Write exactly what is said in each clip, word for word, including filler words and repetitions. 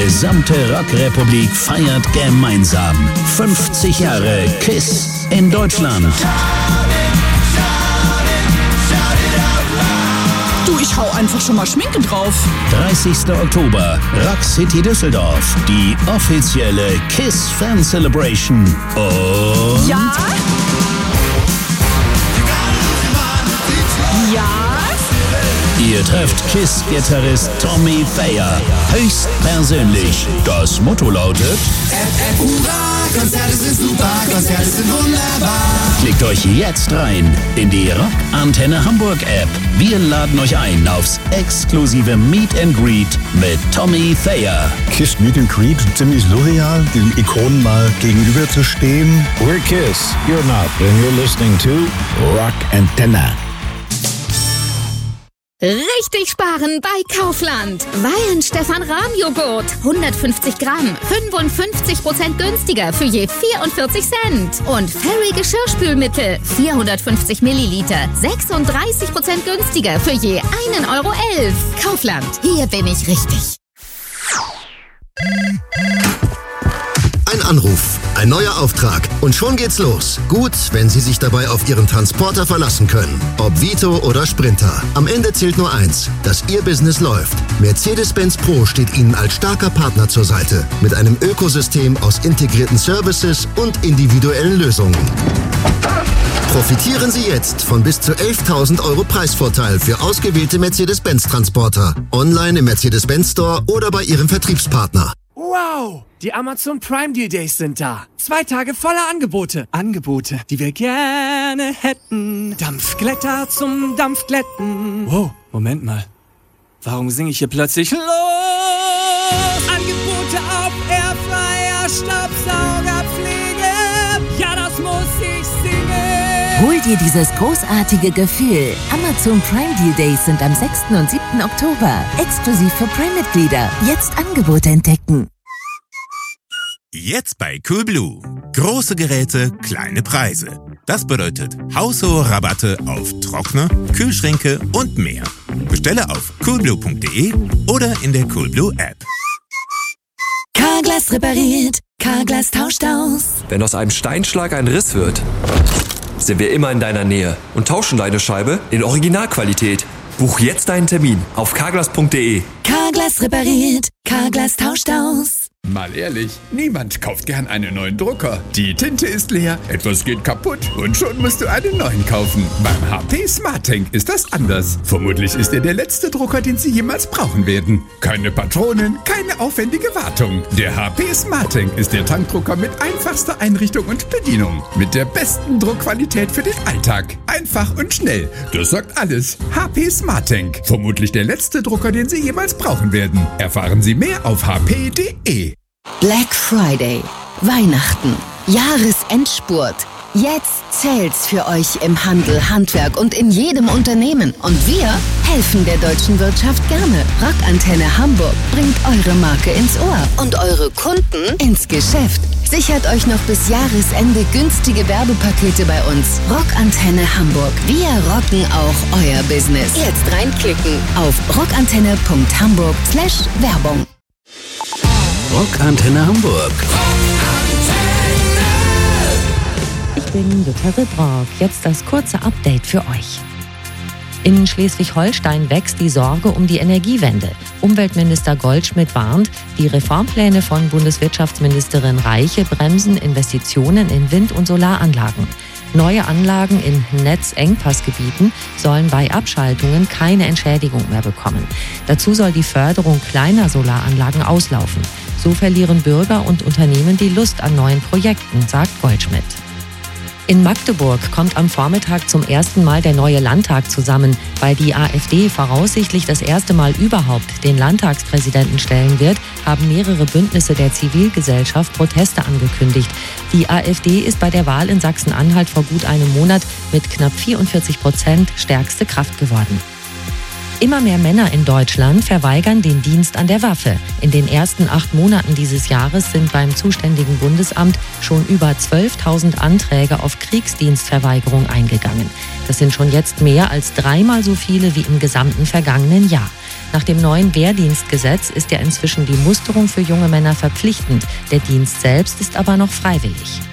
gesamte Rockrepublik feiert gemeinsam fünfzig Jahre KISS in Deutschland. Du, ich hau einfach schon mal Schminke drauf. dreißigster Oktober, Rock City Düsseldorf, die offizielle KISS Fan Celebration. Und Ja? Ja? ihr trefft KISS-Gitarrist Tommy Thayer höchstpersönlich. Das Motto lautet: Hurra, Konzerte sind super, Konzerte sind wunderbar. Klickt euch jetzt rein in die Rock Antenne Hamburg App. Wir laden euch ein aufs exklusive Meet and Greet mit Tommy Thayer. KISS Meet and Greet, ziemlich surreal, den Ikonen mal gegenüber zu stehen. We're KISS, you're not, and you're listening to Rock Antenne. Richtig sparen bei Kaufland. Weihenstephan-Rahm-Joghurt. hundertfünfzig Gramm. fünfundfünfzig Prozent günstiger für je vierundvierzig Cent. Und Fairy Geschirrspülmittel. vierhundertfünfzig Milliliter. sechsunddreißig Prozent günstiger für je einen Euro elf. Kaufland. Hier bin ich richtig. Ein Anruf, ein neuer Auftrag und schon geht's los. Gut, wenn Sie sich dabei auf Ihren Transporter verlassen können. Ob Vito oder Sprinter. Am Ende zählt nur eins, dass Ihr Business läuft. Mercedes-Benz Pro steht Ihnen als starker Partner zur Seite. Mit einem Ökosystem aus integrierten Services und individuellen Lösungen. Profitieren Sie jetzt von bis zu elftausend Euro Preisvorteil für ausgewählte Mercedes-Benz-Transporter. Online im Mercedes-Benz Store oder bei Ihrem Vertriebspartner. Wow! Die Amazon Prime Deal Days sind da. Zwei Tage voller Angebote. Angebote, die wir gerne hätten. Dampfglätter zum Dampfglätten. Wow, Moment mal. Warum singe ich hier plötzlich los? Angebote auf Airfryer, Staubsaugerpflege. Ja, das muss ich singen. Hol dir dieses großartige Gefühl. Amazon Prime Deal Days sind am sechsten und siebten Oktober. Exklusiv für Prime-Mitglieder. Jetzt Angebote entdecken. Jetzt bei Coolblue. Große Geräte, kleine Preise. Das bedeutet haushohe Rabatte auf Trockner, Kühlschränke und mehr. Bestelle auf coolblue punkt de oder in der Coolblue App. Carglass repariert. Carglass tauscht aus. Wenn aus einem Steinschlag ein Riss wird, sind wir immer in deiner Nähe und tauschen deine Scheibe in Originalqualität. Buch jetzt deinen Termin auf carglass punkt de. Carglass repariert. Carglass tauscht aus. Mal ehrlich, niemand kauft gern einen neuen Drucker. Die Tinte ist leer, etwas geht kaputt und schon musst du einen neuen kaufen. Beim H P SmartTank ist das anders. Vermutlich ist er der letzte Drucker, den Sie jemals brauchen werden. Keine Patronen, keine aufwendige Wartung. Der H P SmartTank ist der Tankdrucker mit einfachster Einrichtung und Bedienung. Mit der besten Druckqualität für den Alltag. Einfach und schnell. Das sagt alles. H P SmartTank. Vermutlich der letzte Drucker, den Sie jemals brauchen werden. Erfahren Sie mehr auf h p punkt de. Black Friday. Weihnachten. Jahresendspurt. Jetzt zählt's für euch im Handel, Handwerk und in jedem Unternehmen. Und wir helfen der deutschen Wirtschaft gerne. Rockantenne Hamburg bringt eure Marke ins Ohr und eure Kunden ins Geschäft. Sichert euch noch bis Jahresende günstige Werbepakete bei uns. Rockantenne Hamburg. Wir rocken auch euer Business. Jetzt reinklicken auf rockantenne punkt hamburg slash Werbung. Rockantenne Hamburg. Ich bin Jutta Rittrock. Jetzt das kurze Update für euch. In Schleswig-Holstein wächst die Sorge um die Energiewende. Umweltminister Goldschmidt warnt, die Reformpläne von Bundeswirtschaftsministerin Reiche bremsen Investitionen in Wind- und Solaranlagen. Neue Anlagen in Netzengpassgebieten sollen bei Abschaltungen keine Entschädigung mehr bekommen. Dazu soll die Förderung kleiner Solaranlagen auslaufen. So verlieren Bürger und Unternehmen die Lust an neuen Projekten, sagt Goldschmidt. In Magdeburg kommt am Vormittag zum ersten Mal der neue Landtag zusammen, weil die AfD voraussichtlich das erste Mal überhaupt den Landtagspräsidenten stellen wird, haben mehrere Bündnisse der Zivilgesellschaft Proteste angekündigt. Die AfD ist bei der Wahl in Sachsen-Anhalt vor gut einem Monat mit knapp vierundvierzig Prozent stärkste Kraft geworden. Immer mehr Männer in Deutschland verweigern den Dienst an der Waffe. In den ersten acht Monaten dieses Jahres sind beim zuständigen Bundesamt schon über zwölftausend Anträge auf Kriegsdienstverweigerung eingegangen. Das sind schon jetzt mehr als dreimal so viele wie im gesamten vergangenen Jahr. Nach dem neuen Wehrdienstgesetz ist ja inzwischen die Musterung für junge Männer verpflichtend. Der Dienst selbst ist aber noch freiwillig.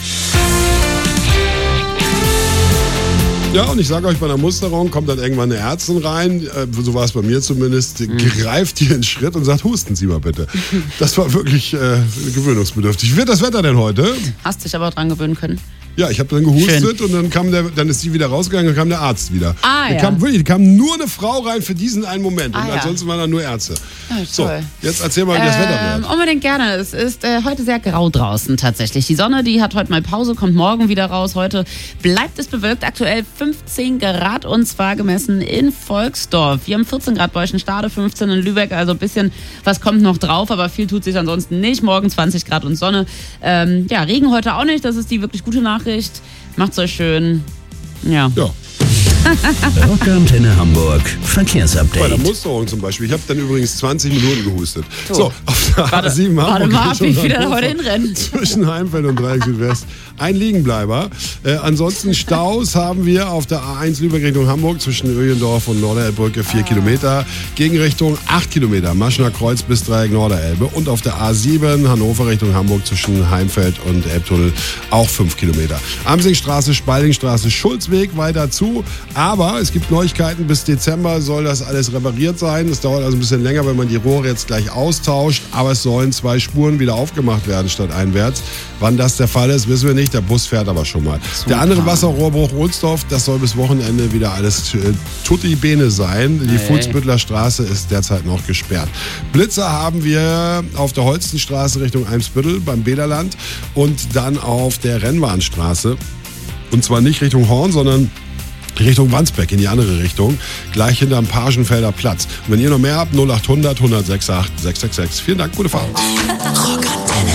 Ja, und ich sage euch, bei der Musterung kommt dann irgendwann eine Ärztin rein, äh, so war es bei mir zumindest, mhm. greift ihr in Schritt und sagt, husten Sie mal bitte. Das war wirklich äh, gewöhnungsbedürftig. Wie wird das Wetter denn heute? Hast dich aber dran gewöhnen können. Ja, ich habe dann gehustet Schön. und dann kam der, dann ist sie wieder rausgegangen und kam der Arzt wieder. Ah, da ja. kam wirklich, da kam nur eine Frau rein für diesen einen Moment Ah, und ja. ansonsten waren da nur Ärzte. Ah, so, toll. jetzt erzähl mal, wie das ähm, Wetter wird. Unbedingt gerne. Es ist äh, heute sehr grau draußen tatsächlich. Die Sonne, die hat heute mal Pause, kommt morgen wieder raus. Heute bleibt es bewölkt. Aktuell fünfzehn Grad und zwar gemessen in Volksdorf. Wir haben vierzehn Grad bei Stade, fünfzehn in Lübeck. Also ein bisschen was kommt noch drauf, aber viel tut sich ansonsten nicht. Morgen zwanzig Grad und Sonne. Ähm, ja, Regen heute auch nicht. Das ist die wirklich gute Nachricht. Macht's euch schön. Ja. Ja. Rockantenne Hamburg, Bei der Verkehrsupdate. Musterung zum Beispiel. Ich habe dann übrigens zwanzig Minuten gehustet. So. So, auf der Warte, A sieben warte Hamburg mal ab, wie Richtung viele da Hannover, heute hinrennen. zwischen Heimfeld und Dreieck Südwest. Ein Liegenbleiber. Äh, ansonsten Staus haben wir auf der A eins Lübeck Richtung Hamburg zwischen Öhlendorf und Norderelbbrücke vier Kilometer. Gegenrichtung acht Kilometer. Maschener Kreuz bis Dreieck Norderelbe. Und auf der A sieben Hannover Richtung Hamburg zwischen Heimfeld und Elbtunnel auch fünf Kilometer. Amsingstraße, Spaldingstraße, Schulzweg weiter zu. Aber es gibt Neuigkeiten. Bis Dezember soll das alles repariert sein. Es dauert also ein bisschen länger, wenn man die Rohre jetzt gleich austauscht. Aber es sollen zwei Spuren wieder aufgemacht werden statt einwärts. Wann das der Fall ist, wissen wir nicht. Der Bus fährt aber schon mal. Super. Der andere Wasserrohrbruch Ohlsdorf, das soll bis Wochenende wieder alles äh, tutti bene sein. Die hey. Fuhlsbüttler Straße ist derzeit noch gesperrt. Blitzer haben wir auf der Holstenstraße Richtung Eimsbüttel beim Bäderland und dann auf der Rennbahnstraße. Und zwar nicht Richtung Horn, sondern Richtung Wandsbek, in die andere Richtung, gleich hinterm Pagenfelder Platz. Und wenn ihr noch mehr habt, null acht hundert, hundertsechsundachtzig, sechshundertsechsundsechzig. Vielen Dank, gute Fahrt. Rockantenne.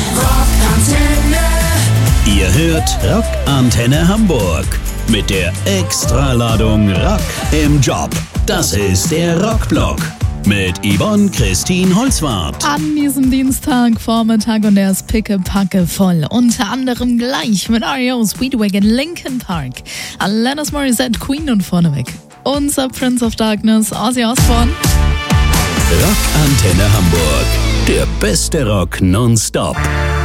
Ihr hört Rockantenne Hamburg mit der Extraladung Rock im Job. Das ist der Rockblock mit Yvonne Christine Holzwarth. An diesem Dienstagvormittag und er ist pickepacke voll. Unter anderem gleich mit R E O, Speedwagon, Linkin Park, Alanis Morissette, Queen und vorneweg unser Prince of Darkness, Ozzy Osbourne. Rockantenne Hamburg, der beste Rock nonstop.